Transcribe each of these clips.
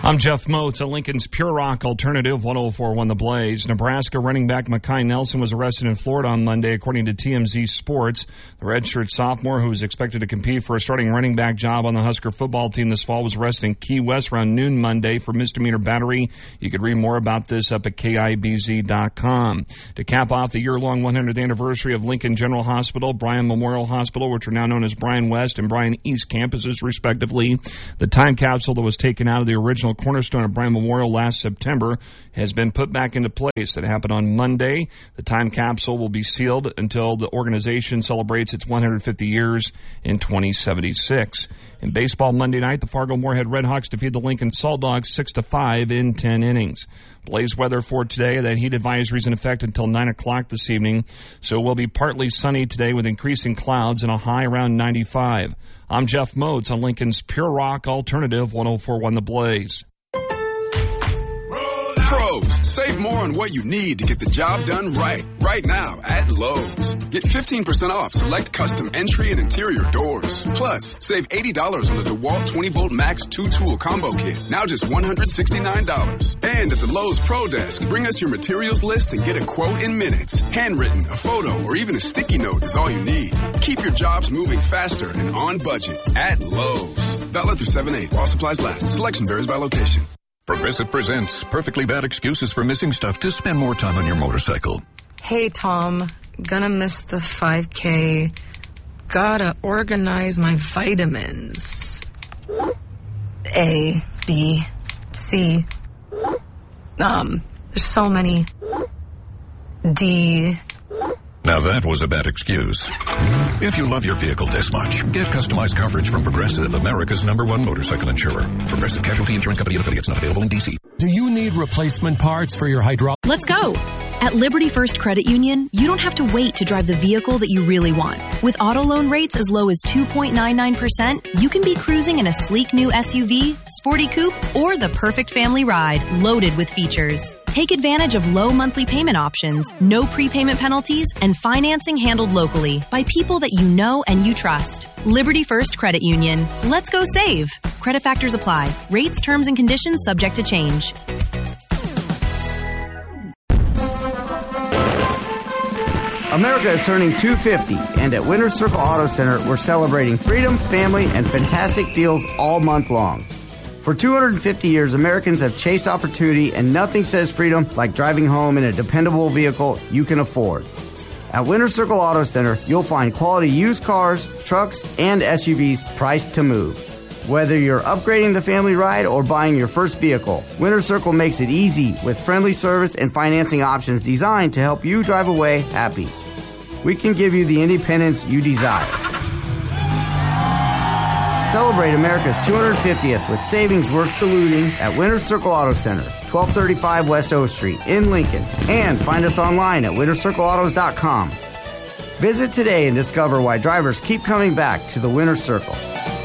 I'm Jeff Moats at Lincoln's Pure Rock Alternative 104.1 The Blaze. Nebraska running back Mekhi Nelson was arrested in Florida on Monday, according to TMZ Sports. The redshirt sophomore, who is expected to compete for a starting running back job on the Husker football team this fall, was arrested in Key West around noon Monday for misdemeanor battery. You could read more about this up at KIBZ.com. To cap off the year-long 100th anniversary of Lincoln General Hospital, Bryan Memorial Hospital, which are now known as Bryan West and Bryan East campuses, respectively, the time capsule that was taken out of the original cornerstone of Bryan Memorial last September has been put back into place. That happened on Monday. The time capsule will be sealed until the organization celebrates its 150 years in 2076. In baseball Monday night, the Fargo-Moorhead Redhawks defeated the Lincoln Salt Dogs 6-5 in 10 innings. Blaze weather for today. That heat advisory is in effect until 9 o'clock this evening, so it will be partly sunny today with increasing clouds and a high around 95. I'm Jeff Moats on Lincoln's Pure Rock Alternative 104.1 The Blaze. Pros, save more on what you need to get the job done right now at Lowe's. Get 15% off select custom entry and interior doors. Plus, save $80 on the DeWalt 20-volt Max 2-tool combo kit, now just $169. And at the Lowe's Pro Desk, bring us your materials list and get a quote in minutes. Handwritten, a photo, or even a sticky note is all you need. Keep your jobs moving faster and on budget at Lowe's. Valid through 7/8 while supplies last. Selection varies by location. Progressive presents Perfectly Bad Excuses for Missing Stuff to spend more time on your motorcycle. Hey, Tom. Gonna miss the 5K. Gotta organize my vitamins. A, B, C. There's so many. D. Now that was a bad excuse. If you love your vehicle this much, get customized coverage from Progressive, America's #1 motorcycle insurer. Progressive Casualty Insurance Company and affiliates, not available in D.C. Do you need replacement parts for your hydraulic? Let's go! At Liberty First Credit Union, you don't have to wait to drive the vehicle that you really want. With auto loan rates as low as 2.99%, you can be cruising in a sleek new SUV, sporty coupe, or the perfect family ride loaded with features. Take advantage of low monthly payment options, no prepayment penalties, and financing handled locally by people that you know and you trust. Liberty First Credit Union. Let's go save. Credit factors apply. Rates, terms, and conditions subject to change. America is turning 250, and at Winter Circle Auto Center, we're celebrating freedom, family, and fantastic deals all month long. For 250 years, Americans have chased opportunity, and nothing says freedom like driving home in a dependable vehicle you can afford. At Winter Circle Auto Center, you'll find quality used cars, trucks, and SUVs priced to move. Whether you're upgrading the family ride or buying your first vehicle, Winter Circle makes it easy with friendly service and financing options designed to help you drive away happy. We can give you the independence you desire. Celebrate America's 250th with savings worth saluting at Winter Circle Auto Center, 1235 West O Street in Lincoln. And find us online at wintercircleautos.com. Visit today and discover why drivers keep coming back to the Winter Circle.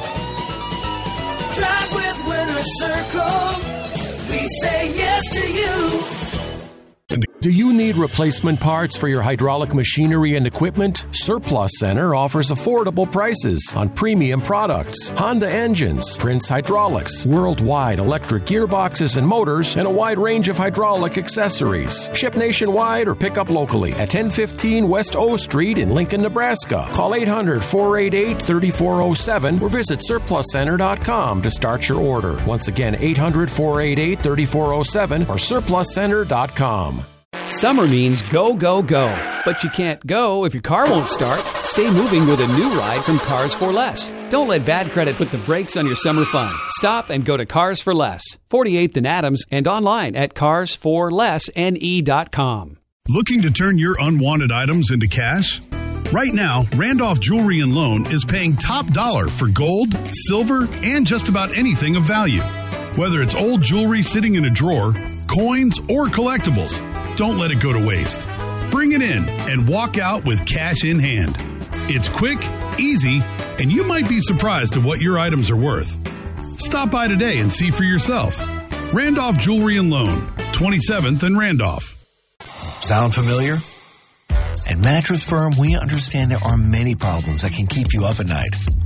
Drive with Winter Circle. We say yes to you. Do you need replacement parts for your hydraulic machinery and equipment? Surplus Center offers affordable prices on premium products, Honda engines, Prince Hydraulics, worldwide electric gearboxes and motors, and a wide range of hydraulic accessories. Ship nationwide or pick up locally at 1015 West O Street in Lincoln, Nebraska. Call 800-488-3407 or visit surpluscenter.com to start your order. Once again, 800-488-3407 or surpluscenter.com. Summer means go, go, go. But you can't go if your car won't start. Stay moving with a new ride from Cars for Less. Don't let bad credit put the brakes on your summer fun. Stop and go to Cars for Less, 48th and Adams, and online at carsforlessne.com. Looking to turn your unwanted items into cash? Right now, Randolph Jewelry and Loan is paying top dollar for gold, silver, and just about anything of value. Whether it's old jewelry sitting in a drawer, coins, or collectibles, don't let it go to waste. Bring it in and walk out with cash in hand. It's quick, easy, and you might be surprised at what your items are worth. Stop by today and see for yourself. Randolph Jewelry and Loan, 27th and Randolph. Sound familiar? At Mattress Firm, we understand there are many problems that can keep you up at night.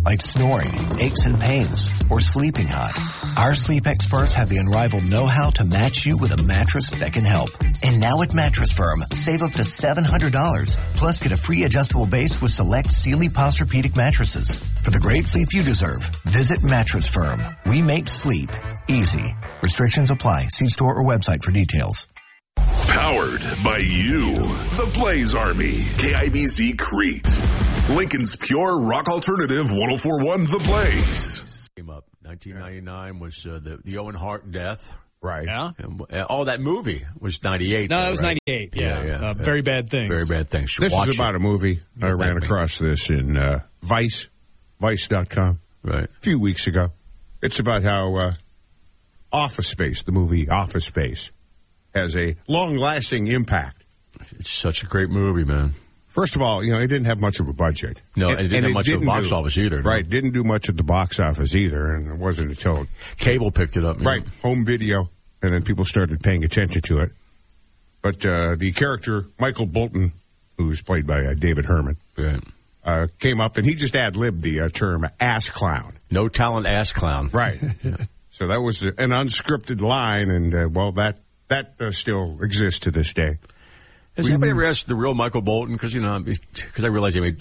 like snoring, aches and pains, or sleeping hot. Our sleep experts have the unrivaled know-how to match you with a mattress that can help. And now at Mattress Firm, save up to $700, plus get a free adjustable base with select Sealy Posturepedic mattresses. For the great sleep you deserve, visit Mattress Firm. We make sleep easy. Restrictions apply. See store or website for details. Powered by you, the Blaze Army, KIBZ Crete, Lincoln's pure rock alternative 104.1 The Blaze. Came up. 1999 was the Owen Hart death. Right. Yeah. And, that movie was 98. No, it was 98. Yeah. Very Bad Things. Very Bad Things. This is about a movie. I ran across this in Vice, Vice.com. Right. A few weeks ago. It's about how Office Space, the movie Office Space, has a long-lasting impact. It's such a great movie, man. First of all, it didn't have much of a budget. No, and it didn't have much of a box office either. Right, didn't do much at the box office either, and it wasn't until cable picked it up. Right, home video, and then people started paying attention to it. But the character, Michael Bolton, who's played by David Herman, came up, and he just ad-libbed the term ass clown. No talent ass clown. Right. So that was an unscripted line, and, that still exists to this day. Has anybody ever asked the real Michael Bolton? Because I realized we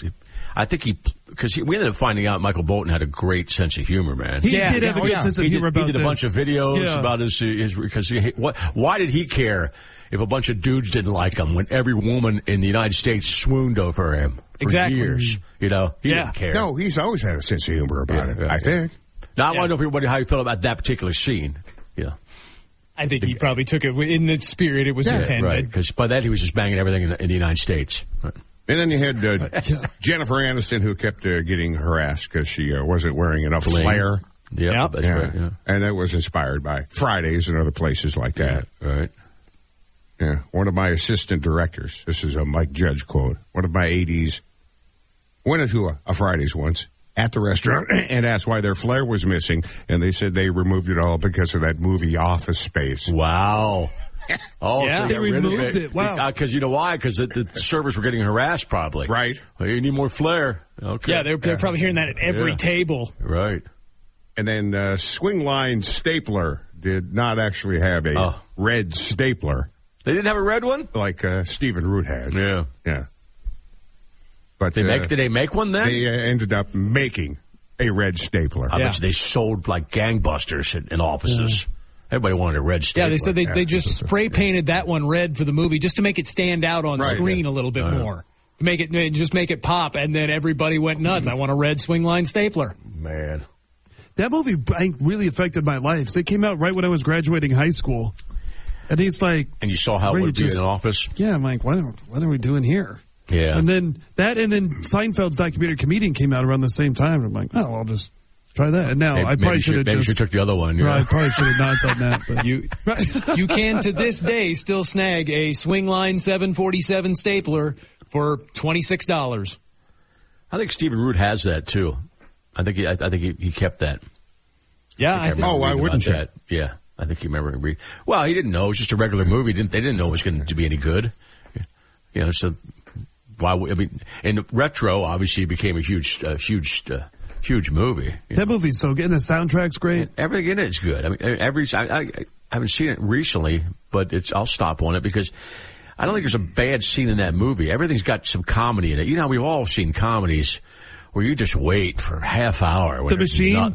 ended up finding out Michael Bolton had a great sense of humor, man. He did have a good sense of humor about this. He did a bunch of videos about his because why did he care if a bunch of dudes didn't like him when every woman in the United States swooned over him for years? He didn't care. No, he's always had a sense of humor about it, I think. Now, I want to know everybody how you feel about that particular scene. Yeah. I think he probably took it in the spirit it was intended. Right, because by that he was just banging everything in the United States. Right. And then you had Jennifer Aniston, who kept getting harassed because she wasn't wearing enough flair. Yeah, that's right. Yeah. And that was inspired by Fridays and other places like that. Yeah, right. Yeah, one of my assistant directors, this is a Mike Judge quote, one of my ADs went into a Fridays once at the restaurant and asked why their flair was missing, and they said they removed it all because of that movie Office Space. Wow. Oh, yeah, so they removed it. Wow. Because you know why? Because the servers were getting harassed, probably. Right. Well, you need more flair. Okay. Yeah, they're probably hearing that at every table. Right. And then Swing Line Stapler did not actually have a red stapler. They didn't have a red one? Like Stephen Root had. Yeah. Yeah. But did they make one then? They ended up making a red stapler. I bet they sold like gangbusters in offices. Everybody wanted a red stapler. Yeah, they said they just spray painted that one red for the movie just to make it stand out on screen a little bit more. To make it pop, and then everybody went nuts. I want a red Swing Line stapler. Man. That movie really affected my life. It came out right when I was graduating high school. And it's like... And you saw how it would be in an office? Yeah, I'm like, what are we doing here? Yeah. And then Seinfeld's documentary Comedian came out around the same time. I'm like, I'll just try that. And now I probably should have Maybe you took the other one. Right, I probably should have not done that. But you can, to this day, still snag a Swing Line 747 stapler for $26. I think Stephen Root has that, too. I think he kept that. Yeah, why wouldn't you? That. Yeah, I think he remember. Well, he didn't know. It was just a regular movie. They didn't know it was going to be any good. You know, so why? I mean, in retro, obviously, it became a huge movie. That movie's so good. And the soundtrack's great. Everything in it's good. I mean, I haven't seen it recently, but I'll stop on it because I don't think there's a bad scene in that movie. Everything's got some comedy in it. You know, we've all seen comedies where you just wait for a half hour. The Machine?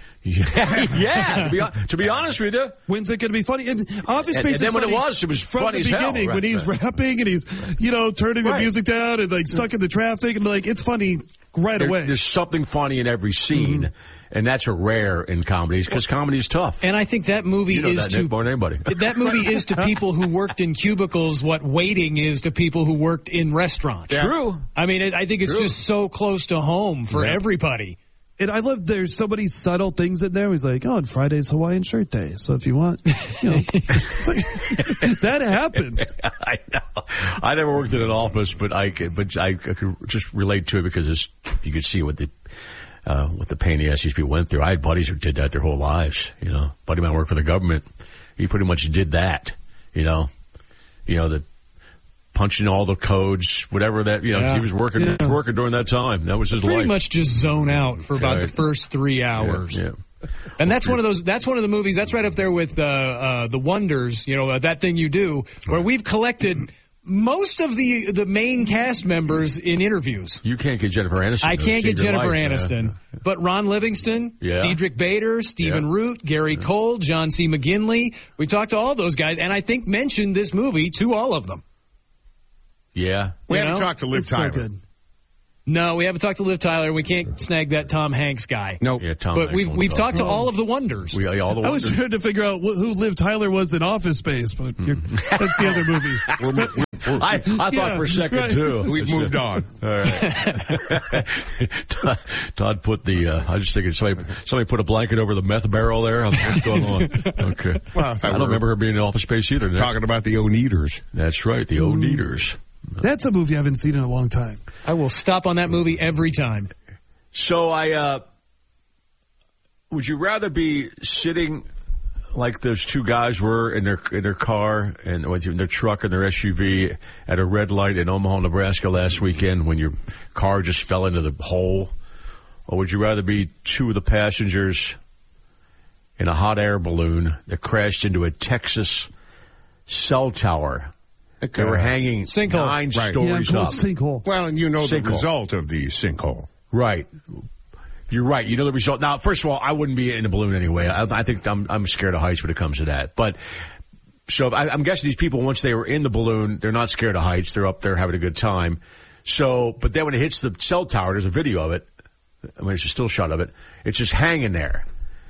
Yeah, to be honest with you. When's it going to be funny? And Office Space and then is when funny it was from funny the beginning, when he's rapping and he's, turning the music down and like stuck in the traffic and like it's funny right away. There's something funny in every scene, and that's a rare in comedies because comedy is tough. And I think that movie is to more than anybody. That movie is to people who worked in cubicles what waiting is to people who worked in restaurants. Yeah. True. I mean, I think it's just so close to home for everybody. And I love there's so many subtle things in there. He's like, and Friday's Hawaiian shirt day. So if you want, that happens. I know. I never worked in an office, but I could just relate to it because you could see what the pain in the ass these people went through. I had buddies who did that their whole lives. Buddy of mine worked for the government. He pretty much did that. The punching all the codes, whatever that, he was working during that time. That was his life. Pretty much just zone out for about the first 3 hours. Yeah. And that's one of the movies, that's right up there with The Wonders, That Thing You Do, where we've collected most of the main cast members in interviews. You can't get Jennifer Aniston. I can't get Jennifer Aniston. But Ron Livingston, Diedrich Bader, Stephen Root, Gary Cole, John C. McGinley. We talked to all those guys, and I think mentioned this movie to all of them. Yeah. We haven't talked to Liv Tyler. So good. No, we haven't talked to Liv Tyler. We can't snag that Tom Hanks guy. Nope. Yeah, Tom but Hanks we've talked to all of the Wonders. All the I was trying to figure out who Liv Tyler was in Office Space, but that's the other movie. I thought for a second, too. We've moved on. All right. Todd put I just thinking somebody put a blanket over the meth barrel there. What's going on? Okay. Well, I don't remember her being in Office Space either. Talking about the Oneaters. That's right, the Oneaters. That's a movie I haven't seen in a long time. I will stop on that movie every time. So would you rather be sitting like those two guys were in their car and in their truck and their SUV at a red light in Omaha, Nebraska last weekend when your car just fell into the hole? Or would you rather be two of the passengers in a hot air balloon that crashed into a Texas cell tower? They were hanging sinkhole. 9 stories up. Sinkhole. Well, and the result of the sinkhole. Right. You're right. You know the result. Now, first of all, I wouldn't be in a balloon anyway. I think I'm scared of heights when it comes to that. But so I'm guessing these people, once they were in the balloon, they're not scared of heights. They're up there having a good time. So, but then when it hits the cell tower, there's a video of it. I mean, it's a still shot of it. It's just hanging there.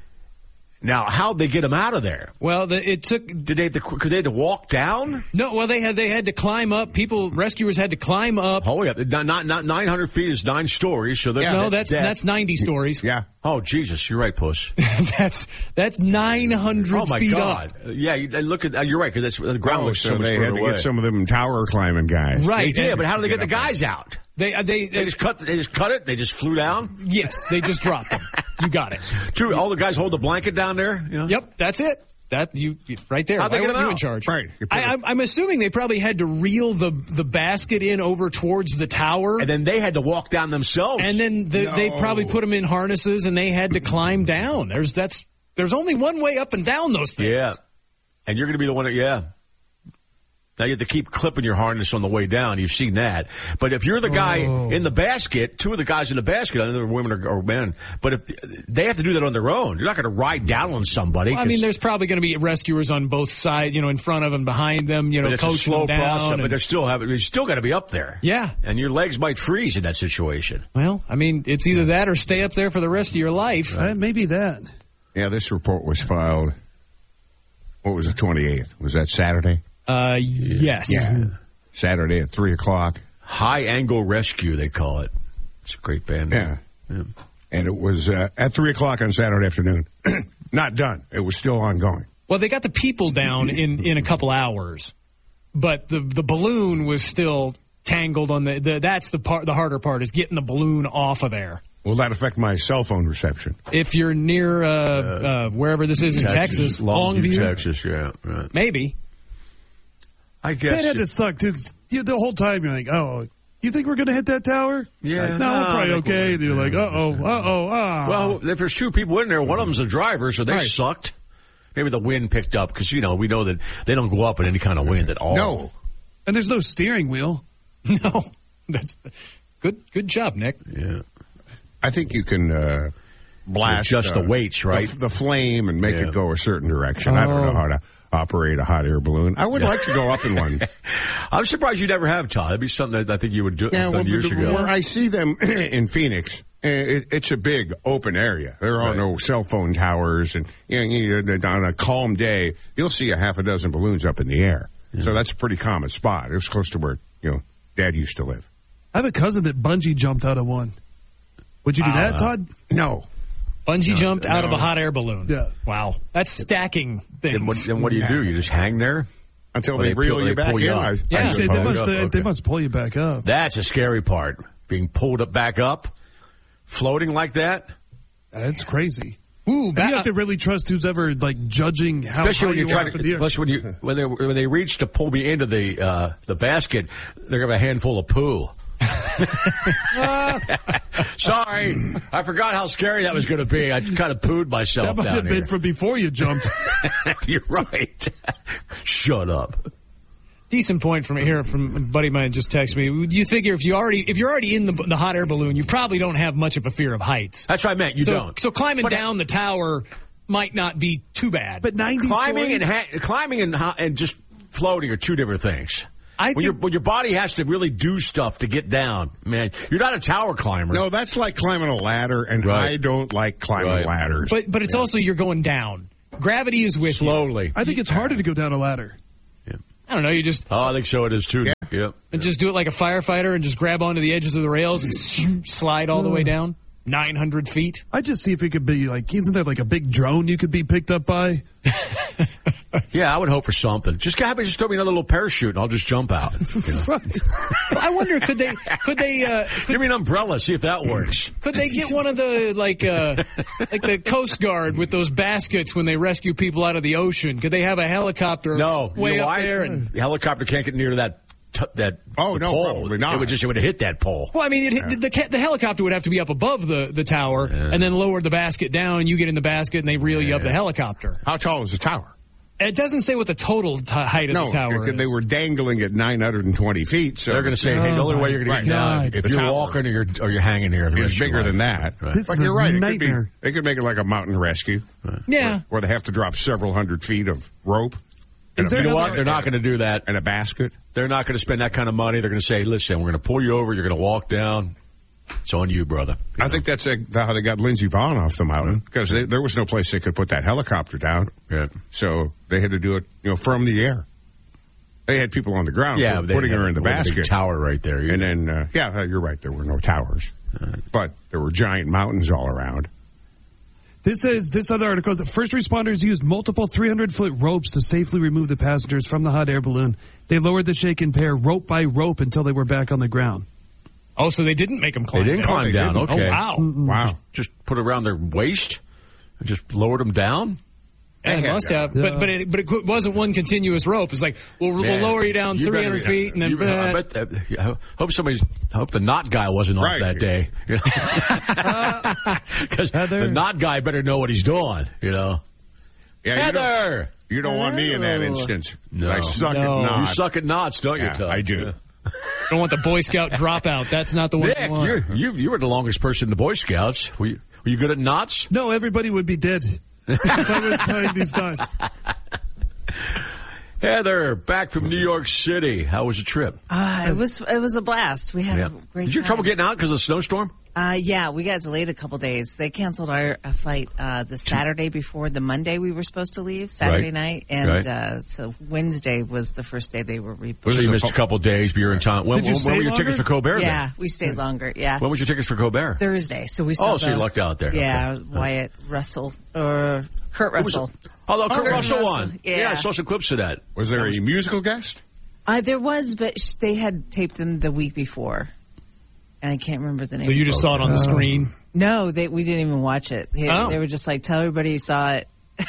Now, how'd they get them out of there? Well, it took. Did they? Because they had to walk down? No. Well, they had to climb up. Rescuers had to climb up. Oh yeah, not 900 feet is 9 stories. So that's 90 stories. Yeah. Oh Jesus, you're right, Puss. that's 900 feet. Oh my God. Up. Yeah, look at. You're right because the ground looks so much they further had to away. get some of them tower climbing guys. Right. They did, but how did they get the guys out? They just cut it. They just flew down. Yes, they just dropped them. You got it. True. All the guys hold the blanket down there. Yep, that's it. That you right there. How'd they get them out? In charge? Right. I'm assuming they probably had to reel the basket in over towards the tower, and then they had to walk down themselves. And then they probably put them in harnesses, and they had to climb down. There's only one way up and down those things. Yeah, and you're going to be the one that Now you have to keep clipping your harness on the way down. You've seen that. But if you're the guy in the basket, two of the guys in the basket, I don't know if they're women or men, but if they have to do that on their own, you're not going to ride down on somebody. Well, I mean, there's probably going to be rescuers on both sides, in front of and behind them, but it's coaching a slow them down. process, but you still got to be up there. Yeah. And your legs might freeze in that situation. Well, I mean, it's either that or stay up there for the rest of your life. Maybe that. Yeah, this report was filed, what was it, 28th? Was that Saturday? Yes. Yeah. Saturday at 3 o'clock. High Angle Rescue, they call it. It's a great band. Yeah. And it was at 3 o'clock on Saturday afternoon. Not done. It was still ongoing. Well, they got the people down in a couple hours, but the balloon was still tangled on that's the harder part is getting the balloon off of there. Will that affect my cell phone reception? If you're near wherever this is in Texas, Longview, Texas, yeah. Right. Maybe. I guess that had to suck too. The whole time you're like, "Oh, you think we're going to hit that tower?" Yeah, no, we're probably okay. And you're like, Well, if there's two people in there, one of them's a driver, so they sucked. Maybe the wind picked up because we know that they don't go up in any kind of wind at all. No, and there's no steering wheel. No, that's good job, Nick. Yeah, I think you can blast adjust the weights, right? The flame and make it go a certain direction. I don't know how to operate a hot air balloon. I would like to go up in one. I'm surprised you never have, Todd. That'd be something that I think you would do years ago. Where I see them in Phoenix, it's a big open area. There are no cell phone towers, and on a calm day, you'll see a half a dozen balloons up in the air. Yeah. So that's a pretty common spot. It was close to where Dad used to live. I have a cousin that bungee jumped out of one. Would you do that, Todd? No. Bungee jumped out of a hot air balloon. Yeah. Wow. That's stacking things. And what do? You just hang there? Until they reel you back in. They must pull you back up. That's a scary part. Being pulled back up, floating like that. That's crazy. Ooh, you have to really trust who's ever like judging how especially when high you you try are up in to, the air. especially when they reach to pull me into the basket, they're gonna have a handful of poo. Sorry, I forgot how scary that was going to be. I kind of pooed myself That might down have been here. from before you jumped. You're right. Shut up. Decent point from here from a buddy of mine just texted me. You figure if you're already in the hot air balloon, you probably don't have much of a fear of heights. That's what I meant. You don't. So climbing down the tower might not be too bad. But 90 climbing stories? climbing and just floating are two different things. When your body has to really do stuff to get down, man, you're not a tower climber. No, that's like climbing a ladder, and I don't like climbing ladders. But it's also you're going down. Gravity is with slowly. I think it's harder to go down a ladder. I don't know. You just. Oh, I think so. It is too. Yeah. And just do it like a firefighter and just grab onto the edges of the rails and slide all the way down 900 feet. I just see if it could be like, isn't there like a big drone you could be picked up by? Yeah, I would hope for something. Just throw me another little parachute and I'll just jump out. You know? I wonder, could they give me an umbrella, see if that works. Could they get one of the like the Coast Guard with those baskets when they rescue people out of the ocean? Could they have a helicopter way up there? And the helicopter can't get near to that no, pole. Probably not. It would have hit that pole. Well, I mean, the helicopter would have to be up above the tower and then lower the basket down. You get in the basket and they reel you up the helicopter. How tall is the tower? It doesn't say what the total height of the tower is. They were dangling at 920 feet. So they're going to say, hey, the only way you're going to get down if you're walking or you're hanging here. It's bigger than that. Right. But you're right. They could make it like a mountain rescue. Right. Yeah. Where they have to drop several hundred feet of rope. You know what? They're not going to do that. And a basket. They're not going to spend that kind of money. They're going to say, listen, we're going to pull you over. You're going to walk down. It's on you, brother. I think that's how they got Lindsey Vonn off the mountain, because there was no place they could put that helicopter down. Yeah. So they had to do it, from the air. They had people on the ground putting her in the basket. Big tower right there. And then, you're right. There were no towers. But there were giant mountains all around. This other article is that first responders used multiple 300-foot ropes to safely remove the passengers from the hot air balloon. They lowered the shaken pair rope by rope until they were back on the ground. Oh, so they didn't make them climb. They didn't climb down. Didn't. Okay. Oh, wow. Wow. Just put it around their waist and just lowered them down? Yeah, they must have. But it wasn't one continuous rope. It's like, we'll lower you down 300 feet and then... I hope the knot guy wasn't off that day. Because the knot guy better know what he's doing, Yeah, Heather! You don't want me in that instance. No. I suck at knots. You suck at knots, don't you, Todd? I do. Yeah. Don't want the Boy Scout dropout. That's not the one Nick, you want. you were the longest person in the Boy Scouts. Were you good at knots? No, everybody would be dead if I was tying these knots. Heather, back from New York City. How was the trip? It was a blast. We had a great Did you have trouble getting out because of the snowstorm? Yeah, we got delayed a couple days. They canceled our flight the Saturday before the Monday we were supposed to leave, Saturday night. And so Wednesday was the first day they were rebooked. So you missed a couple days, but you're in town. When were your tickets for Colbert? Yeah, we stayed longer, yeah. When was your tickets for Colbert? Thursday. So we saw so you lucked out there. Yeah, okay. Wyatt Russell, or Kurt Russell. Kurt Russell won. Yeah, I saw some clips of that. Was there a musical guest? There was, but they had taped them the week before. And I can't remember the name. So you just saw it on the screen? No, we didn't even watch it. They were just like, tell everybody you saw it.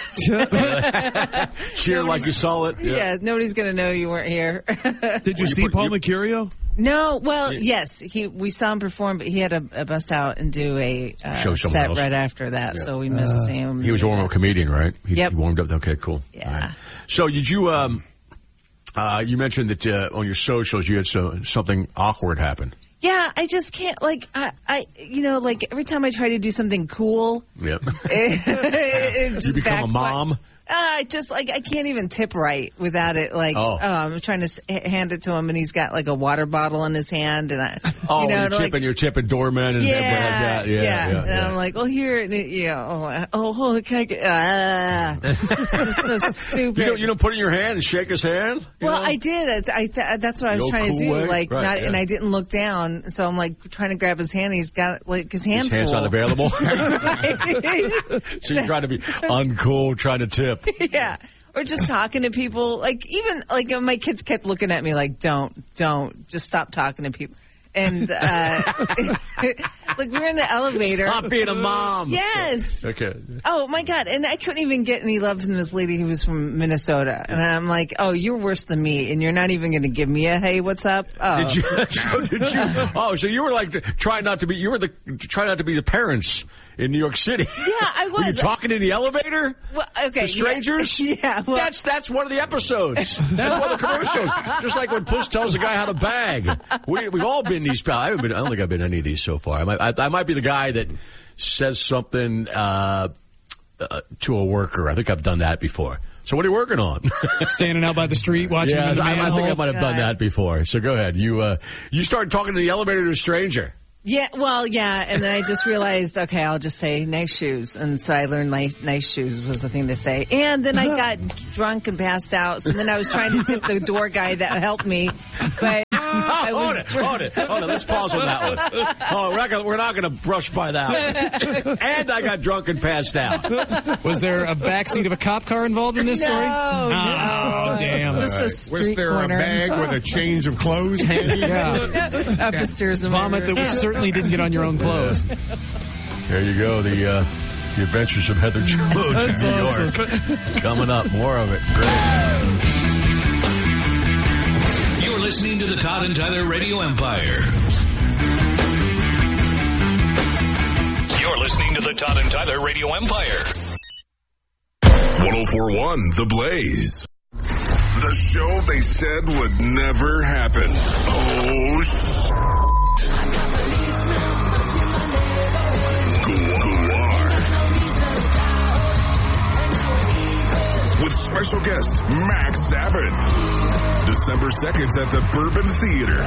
Cheer like you saw it. Yeah, nobody's going to know you weren't here. Did you see Paul Mercurio? No, well, yes. We saw him perform, but he had a bust out and do a set right after that, so we missed him. He was a warm-up comedian, right? He warmed up. Okay, cool. Yeah. Right. So did you, you mentioned that on your socials you had something awkward happen. Yeah, I just can't, every time I try to do something cool, it just you become a mom? I can't even tip right without it. I'm trying to hand it to him, and he's got like a water bottle in his hand, and you're tipping doormen and everything like that. Yeah. And I'm like, here, can I get? It's so stupid. You don't put it in your hand and shake his hand. I did. That's what I was trying to do. And I didn't look down, so I'm like trying to grab his hand. He's got his hand. His hand's not available. So you're trying to be uncool, trying to tip. Yeah. Or just talking to people. My kids kept looking at me like, don't, just stop talking to people. And, Like, we were in the elevator. Stop being a mom. Yes. Okay. Oh, my God. And I couldn't even get any love from this lady who was from Minnesota. And I'm like, oh, you're worse than me, and you're not even going to give me a, hey, what's up? Oh. Did you? So you were like trying not to be the parents in New York City. Yeah, I was. Were you talking in the elevator? Well, okay. To strangers? Yeah. Well, that's one of the episodes. That's one of the commercials. Just like when Puss tells a guy how to bag. We've all been these. I don't think I've been any of these so far. I might be the guy that says something to a worker. I think I've done that before. So what are you working on? Standing out by the street watching. Yeah, I think I might have done that before. So go ahead. You started talking to the elevator to a stranger. Yeah, well, yeah, and then I just realized, okay, I'll just say nice shoes, and so I learned nice shoes was the thing to say. And then I got drunk and passed out, so then I was trying to tip the door guy that helped me, but hold it. Let's pause on that one. Oh, we're not going to brush by that one. And I got drunk and passed out. Was there a backseat of a cop car involved in this story? No. Oh, damn. Just a street Was there corner. a bag with a change of clothes handy? Yeah. Up the stairs. Vomit that certainly didn't get on your own clothes. There you go. The Adventures of Heather George in New York. Coming up. More of it. Great. You're listening to the Todd and Tyler Radio Empire. You're listening to the Todd and Tyler Radio Empire. 104.1 The Blaze. The show they said would never happen. Oh, with special guest Max Sabbath. December 2nd at the Bourbon Theater.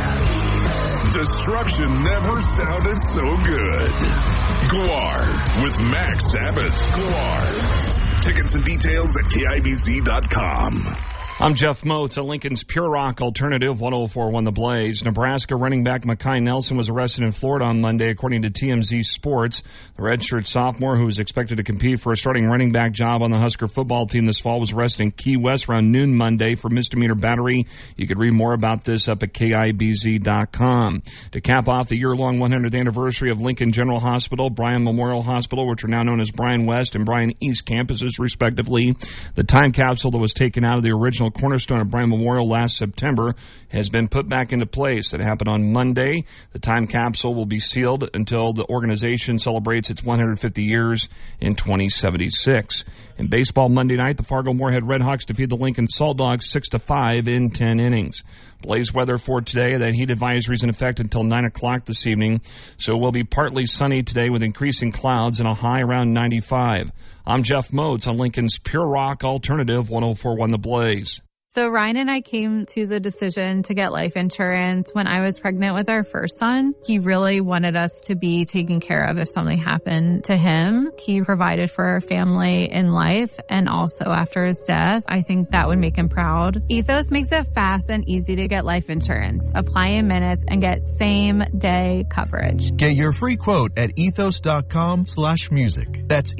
Destruction never sounded so good. Guar with Max Sabbath. Guar. Tickets and details at KIBZ.com. I'm Jeff Moats at Lincoln's Pure Rock Alternative 104.1 The Blaze. Nebraska running back Mekhi Nelson was arrested in Florida on Monday, according to TMZ Sports. The redshirt sophomore, who is expected to compete for a starting running back job on the Husker football team this fall, was arrested in Key West around noon Monday for misdemeanor battery. You could read more about this up at KIBZ.com. To cap off the year-long 100th anniversary of Lincoln General Hospital, Bryan Memorial Hospital, which are now known as Bryan West and Bryan East campuses, respectively, the time capsule that was taken out of the original cornerstone of Bryan Memorial last September has been put back into place. It happened on Monday. The time capsule will be sealed until the organization celebrates its 150 years in 2076. In baseball Monday night, the Fargo-Moorhead Redhawks defeated the Lincoln Salt Dogs 6-5 in 10 innings. Blaze weather for today. That heat advisory is in effect until 9 o'clock this evening, so it will be partly sunny today with increasing clouds and a high around 95. I'm Jeff Moats on Lincoln's Pure Rock Alternative 104.1 The Blaze. So Ryan and I came to the decision to get life insurance when I was pregnant with our first son. He really wanted us to be taken care of if something happened to him. He provided for our family in life and also after his death. I think that would make him proud. Ethos makes it fast and easy to get life insurance. Apply in minutes and get same-day coverage. Get your free quote at ethos.com/music. That's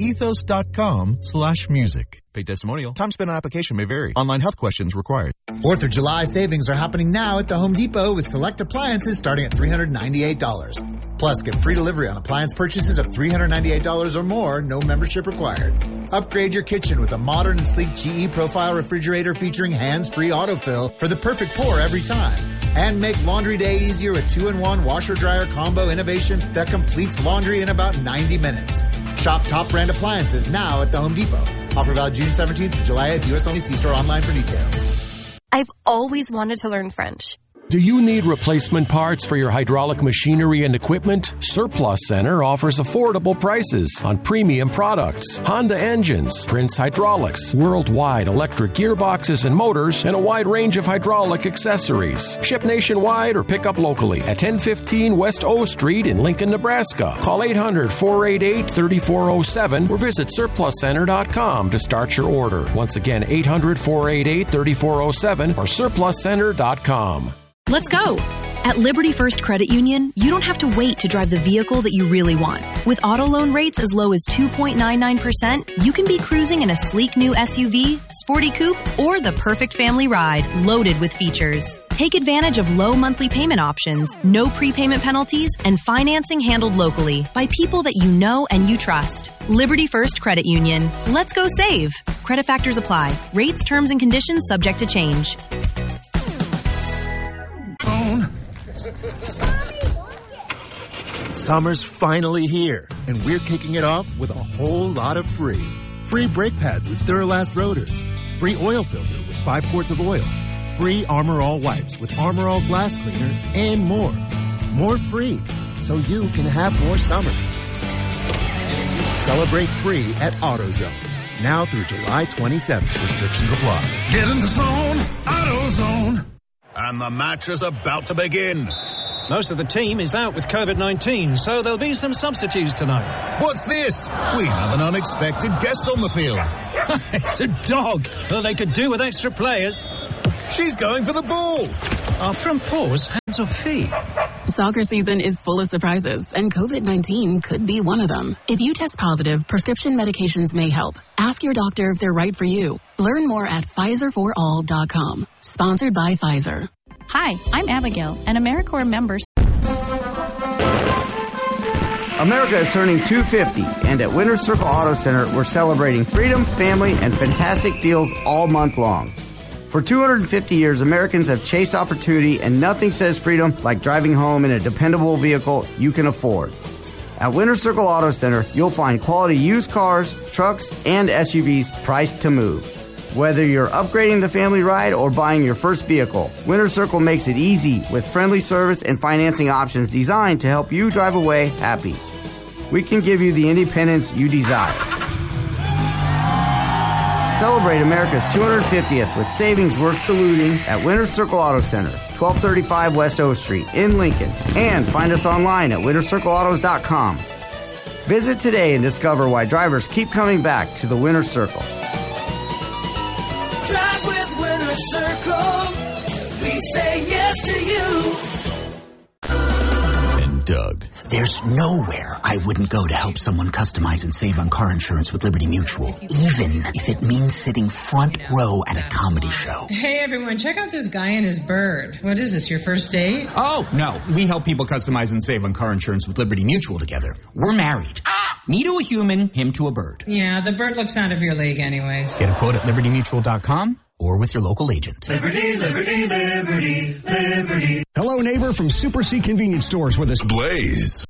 ethos.com/music. Paid testimonial. Time spent on application may vary. Online health questions required. 4th of July savings are happening now at the Home Depot with select appliances starting at $398. Plus, get free delivery on appliance purchases of $398 or more, no membership required. Upgrade your kitchen with a modern and sleek GE Profile refrigerator featuring hands-free autofill for the perfect pour every time. And make laundry day easier with 2-in-1 washer-dryer combo innovation that completes laundry in about 90 minutes. Shop top brand appliances now at the Home Depot. Offer valid June 17th to July 8th. U.S. only. See store online for details. I've always wanted to learn French. Do you need replacement parts for your hydraulic machinery and equipment? Surplus Center offers affordable prices on premium products, Honda engines, Prince Hydraulics, worldwide electric gearboxes and motors, and a wide range of hydraulic accessories. Ship nationwide or pick up locally at 1015 West O Street in Lincoln, Nebraska. Call 800-488-3407 or visit surpluscenter.com to start your order. Once again, 800-488-3407 or surpluscenter.com. Let's go. At Liberty First Credit Union, you don't have to wait to drive the vehicle that you really want. With auto loan rates as low as 2.99%, you can be cruising in a sleek new SUV, sporty coupe, or the perfect family ride loaded with features. Take advantage of low monthly payment options, no prepayment penalties, and financing handled locally by people that you know and you trust. Liberty First Credit Union. Let's go save. Credit factors apply. Rates, terms, and conditions subject to change. Summer's finally here, and we're kicking it off with a whole lot of free. Free brake pads with Duralast rotors. Free oil filter with 5 quarts of oil. Free Armor All wipes with Armor All glass cleaner, and more. More free, so you can have more summer. Celebrate free at AutoZone. Now through July 27th. Restrictions apply. Get in the zone, AutoZone. And the match is about to begin. Most of the team is out with COVID-19, so there'll be some substitutes tonight. What's this? We have an unexpected guest on the field. It's a dog. Well, they could do with extra players. She's going for the ball. Our front paws hands off feet. Soccer season is full of surprises, and COVID-19 could be one of them. If you test positive, prescription medications may help. Ask your doctor if they're right for you. Learn more at PfizerForAll.com. Sponsored by Pfizer. Hi, I'm Abigail, an AmeriCorps member. America is turning 250, and at Winter Circle Auto Center, we're celebrating freedom, family, and fantastic deals all month long. For 250 years, Americans have chased opportunity, and nothing says freedom like driving home in a dependable vehicle you can afford. At Winter Circle Auto Center, you'll find quality used cars, trucks, and SUVs priced to move. Whether you're upgrading the family ride or buying your first vehicle, Winter Circle makes it easy with friendly service and financing options designed to help you drive away happy. We can give you the independence you desire. Celebrate America's 250th with savings worth saluting at Winter Circle Auto Center, 1235 West O Street in Lincoln. And find us online at wintercircleautos.com. Visit today and discover why drivers keep coming back to the Winter Circle. Drive with Winter Circle. We say yes to you. And Doug. There's nowhere I wouldn't go to help someone customize and save on car insurance with Liberty Mutual, even if it means sitting front row at a comedy show. Hey, everyone, check out this guy and his bird. What is this, your first date? Oh, no. We help people customize and save on car insurance with Liberty Mutual together. We're married. Me to a human, him to a bird. Yeah, the bird looks out of your league anyways. Get a quote at libertymutual.com or with your local agent. Liberty, liberty, liberty, liberty. Hello, neighbor from Super C Convenience Stores with us. Blaze